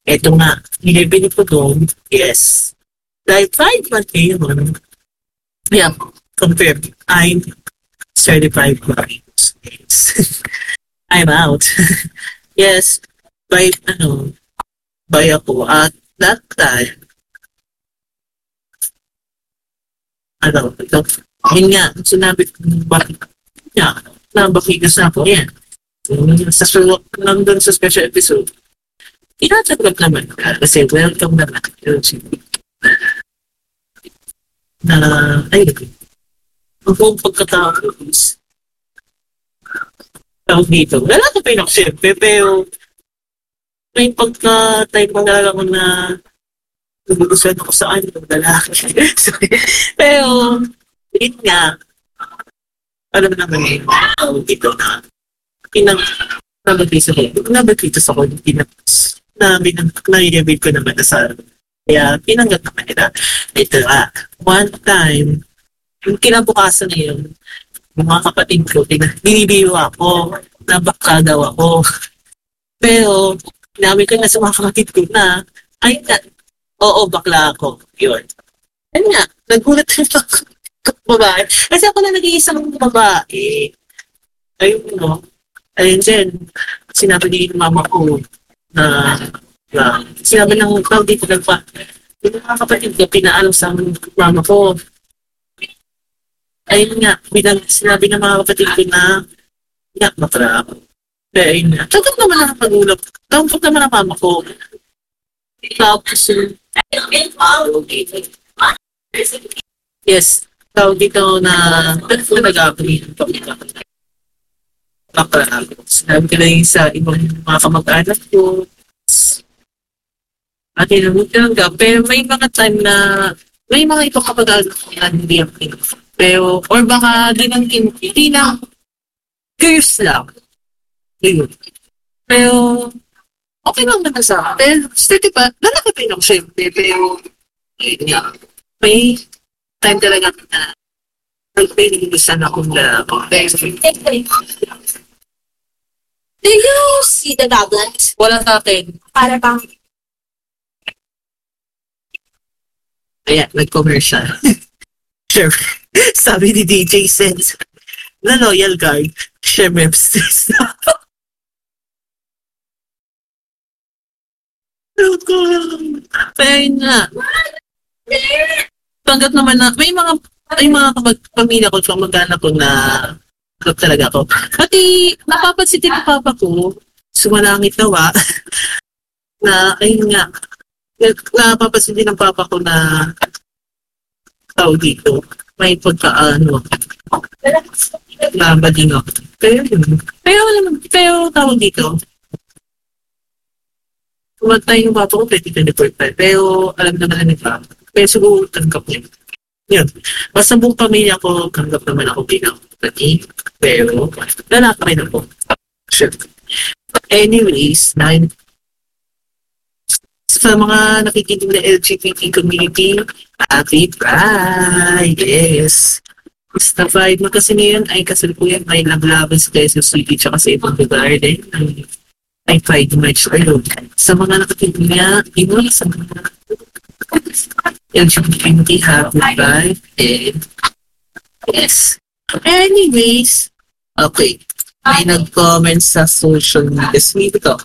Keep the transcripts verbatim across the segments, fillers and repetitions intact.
Eto nga, nilibili ko doon, yes. Like five months yun. Yeah, compared, I'm certified clients. I'm out. Yes, by, ano, by ako. At that time, ano, ito, yun nga, sinabi ko, bakit niya, nabakigas na ako yan. Sa sulok lang doon sa special episode, inatanggap naman kasi welcome naman. Na, ay, ang buong pagkatao is, tawag dito, wala ko pinaksyempe, pero may pagka-type mo talaga ko na nagugustuhan ako sa ano, lalaki. Pero, yun nga, alam naman eh, tawag dito na, pinang nabagkisa ko, nabagkita sa ko, pinags, na binang-nai-reveal ko naman na sa, kaya pinanggap naman nila. Ito ah, one time, yung kinabukasan na yun, yung mga kapatid ko, binibiyo ako, nabaka daw ako. Pero, namin ko na sa mga kapatid ko na, ay na, oo, bakla ako. Yun. Ano nga, nagulat rin ako babae. Kasi ako na nag-iisang babae. Ayun mo, ayun din, sinabi ni mama ko na, na sinabi ng tao dito nagpa, yung mga kapatid ko, pinaalam sa mama ko. Ayun nga, bilang sinabi ng mga kapatid ko na, nga, matara ako. Kaya ayun nga, tawag naman ang pag-ulap. Tawag naman ang mama ko. Tapos, yes, tawag dito na, nag-apply ng pag-ulap. Sinabi ko na yun sa ibang mga kamag-anak ko. At yun, talaga. Pero may mga time na, may mga ibang kamag-anak ko na hindi ang pinag. Pero, or baka din ang hindi na, curious lang. Yun. Pero, okay lang naman sa akin. Pero, steady pa, lalaki pa yun siyempre. Pero, yun nga, may time talaga na, nagpinigusan akong lalaki. Do you see the goblet? Wala sa akin. Para bang... Ayan, nag-commercial. Sure. Sabi ni D J Sense, na loyal guard, share websites na. Pero yun nga. Tanggap naman na, may mga, may mga pamilya ko, mag-anak ko na tanggap talaga ako. Pati, napapansin din ng papa ko, sumalangit daw ah, na, ayun nga, napapansin din ng papa ko na tao dito, may pagkaano, na bading ako. Pero yun, pero alam, pero tawag dito, kumatay yung papa ko, twenty twenty-four pa, pero alam naman na nila, pero siguro tanggap niya. Yun, basta buong pamilya ko, tanggap naman ako bilang pati, pero lalaki rin ako. Sure. Anyways, nine, sa mga nakikinig na L G B T community, happy Pride! Yes! Basta Pride mo kasi ngayon ay kasalukuyan may laglaban sa Quezon City tsaka sa ibang lugar din. Ay Pride March kayo. Sa mga nakikinig na, ino sa mga L G B T community, happy Pride! And yes! Anyways, okay. May nag-comment sa social media. Sweet ito.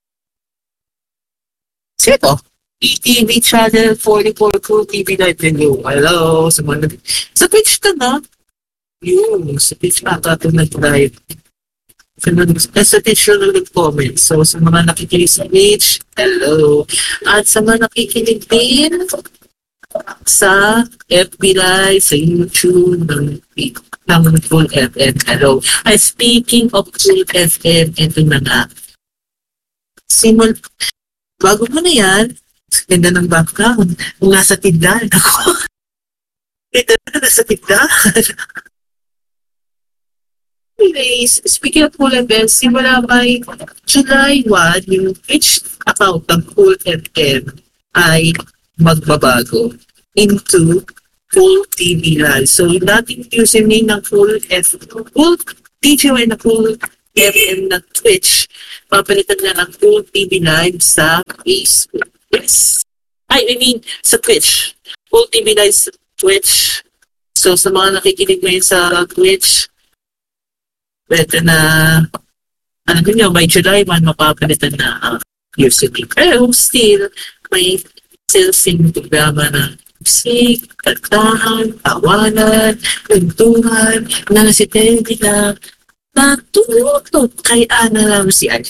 Sino ito? E T V Channel forty-four Crew T V Live Video. Hello, sa mga nag- sa Twitch ka na? Yun, sa Twitch ka ata ito nag-live. Sa Twitch na nag-comment. So, sa mga nakikinig sa Twitch, hello. At sa mga nakikinig din sa F B Live, sa YouTube, ng ng Cool F M. Hello. Ay, speaking of Cool F M, ito na nga. Simul, bago mo na yan, ganda ng background. Kung nasa tindahan ako. Ito na, nasa tindahan. Anyways, speaking of Cool F M, simula by July first, yung Twitch account ng Cool F M ay magbabago into Cool T V Live. So, yung dating username ng Cool F, Cool D J Y na Cool F M na Twitch. Papalitan na ng Gold T V Live sa Facebook. Yes. Ay, I mean, sa Twitch. Gold T V Live sa Twitch. So, sa mga nakikinig ngayon sa Twitch, better na, ano din yun, by July man, mapapalitan na uh, username. Pero still, may still sing programa na music, kantahan, tawanan, lentuhan, na si Teddy na natulog kay Ana lang si Ana.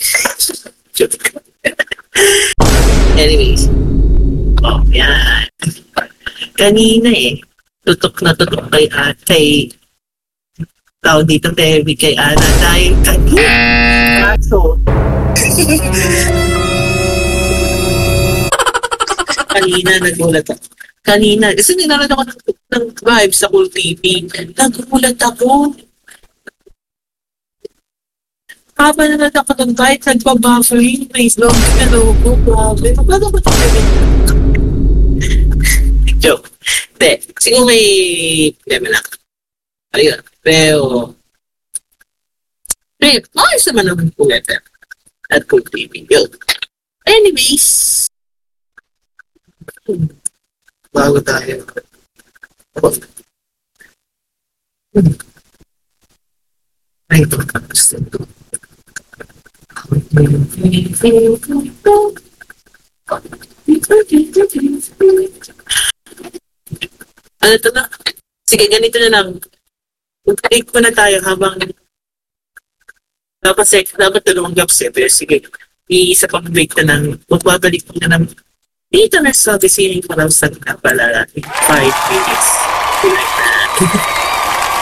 Anyways, oh, yan. Kanina eh, tutok na tutok kay Ana, kay tao dito Teddy kay Ana dahil kanina. Kaso, kanina nagulat ako. Kanina, kasi nilalaman ako ng, ng vibe sa Cool T V. Nagulat ako. Haba na natin ako ng vibe, nagpa-buffering, may long na logo, grabe. Paano ko ito gawin? Joke. Hindi, siguro may problema lang. Ayun, pero eh, ayos naman naman Cool F M at Cool T V. Yun. Anyways, bago tayo. Ay, ito ka gusto ito. Ano ito na? Sige, ganito na lang. Mag-take ko na tayo habang dapat sek, dapat dalawang gaps eh. Pero sige, iisa pang break na ng magbabalik ko na ng dito na sa gising para sa na pala five minutes. Like that.